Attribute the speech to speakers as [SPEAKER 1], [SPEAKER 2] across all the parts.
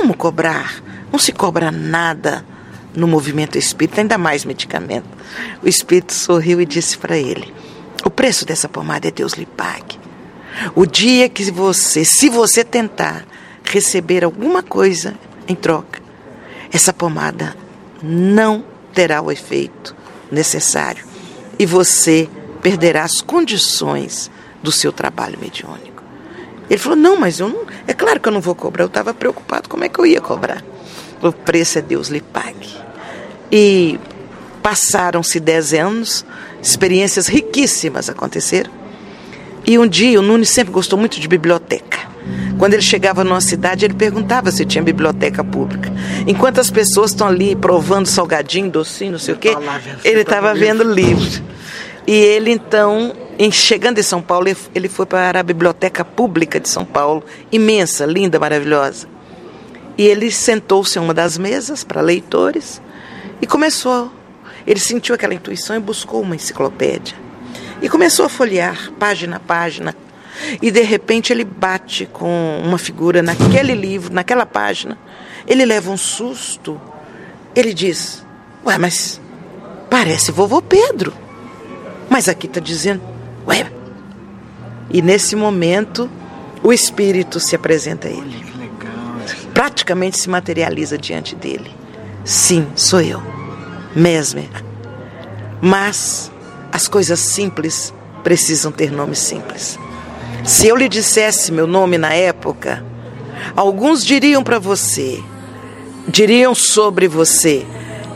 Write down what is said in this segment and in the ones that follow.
[SPEAKER 1] como cobrar? Não se cobra nada no movimento espírita, ainda mais medicamento. O espírito sorriu e disse para ele: o preço dessa pomada é Deus lhe pague. O dia que se você tentar receber alguma coisa em troca, essa pomada não terá o efeito necessário e você perderá as condições do seu trabalho mediúnico. Ele falou: não, mas eu não, é claro que eu não vou cobrar. Eu estava preocupado, como é que eu ia cobrar? O preço é Deus lhe pague. E passaram-se 10 anos, experiências riquíssimas aconteceram. E um dia, o Nunes sempre gostou muito de biblioteca. Quando ele chegava numa cidade, ele perguntava se tinha biblioteca pública. Enquanto as pessoas estão ali provando salgadinho, docinho, não sei o quê, ele estava vendo livro. E ele, então, chegando em São Paulo, ele foi para a Biblioteca Pública de São Paulo, imensa, linda, maravilhosa. E ele sentou-se em uma das mesas para leitores e começou. Ele sentiu aquela intuição e buscou uma enciclopédia. E começou a folhear, página a página. E, de repente, ele bate com uma figura naquele livro, naquela página. Ele leva um susto. Ele diz: ué, mas parece vovô Pedro. Mas aqui está dizendo, ué. E nesse momento, o espírito se apresenta a ele. Que legal. Praticamente se materializa diante dele. Sim, sou eu, Mesmer. Mas as coisas simples precisam ter nomes simples. Se eu lhe dissesse meu nome na época, alguns diriam para você, diriam sobre você,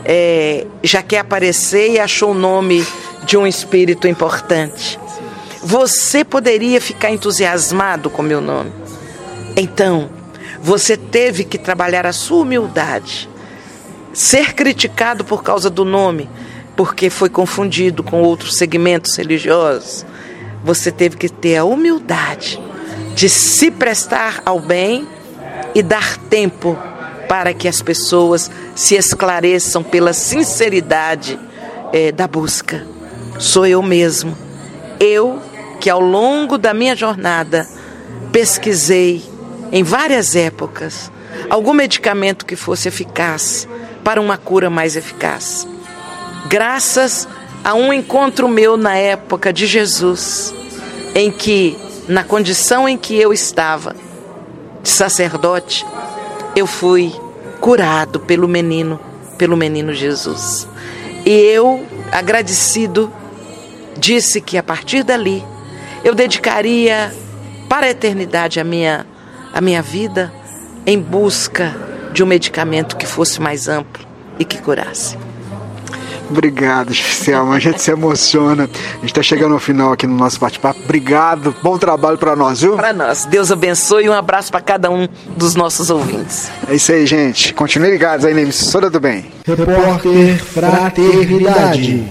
[SPEAKER 1] já quer aparecer e achou o nome de um espírito importante. Você poderia ficar entusiasmado com meu nome. Então, você teve que trabalhar a sua humildade. Ser criticado por causa do nome, porque foi confundido com outros segmentos religiosos. Você teve que ter a humildade de se prestar ao bem e dar tempo para que as pessoas se esclareçam pela sinceridade da busca. Sou eu mesmo. Eu que ao longo da minha jornada pesquisei em várias épocas algum medicamento que fosse eficaz para uma cura mais eficaz. Graças a um encontro meu na época de Jesus, em que, na condição em que eu estava, de sacerdote, eu fui curado pelo menino Jesus. E eu, agradecido, disse que a partir dali eu dedicaria para a eternidade a minha vida em busca de um medicamento que fosse mais amplo e que curasse.
[SPEAKER 2] Obrigado, Selma. A gente se emociona. A gente está chegando ao final aqui no nosso bate-papo. Obrigado. Bom trabalho para nós, viu?
[SPEAKER 1] Para nós. Deus abençoe e um abraço para cada um dos nossos ouvintes.
[SPEAKER 2] É isso aí, gente. Continuem ligados aí na Emissora do Bem.
[SPEAKER 3] Repórter Fraternidade.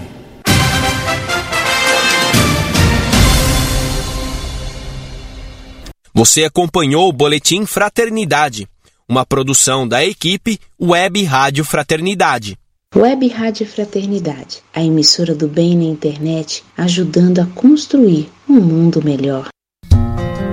[SPEAKER 4] Você acompanhou o Boletim Fraternidade, uma produção da equipe Web Rádio Fraternidade.
[SPEAKER 5] Web Rádio Fraternidade, a emissora do bem na internet, ajudando a construir um mundo melhor.